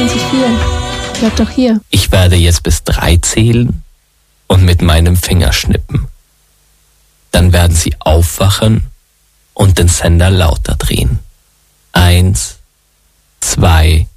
93,4. Bleib doch hier. Ich werde jetzt bis 3 zählen und mit meinem Finger schnippen. Dann werden Sie aufwachen und den Sender lauter drehen. 1, 2,